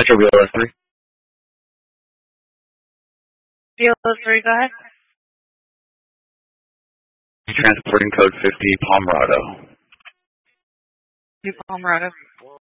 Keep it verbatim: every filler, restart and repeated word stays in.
Metro B L S three. B L S three, go ahead. Transporting code fifty, Pomerado. New Pomerado.